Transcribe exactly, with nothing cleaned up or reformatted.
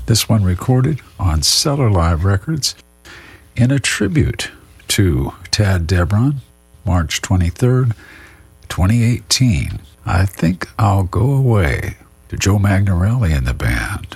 This one recorded on Cellar Live Records in a tribute to Tad Debron, March twenty-third, twenty eighteen. I Think I'll Go Away, to Joe Magnarelli and the band.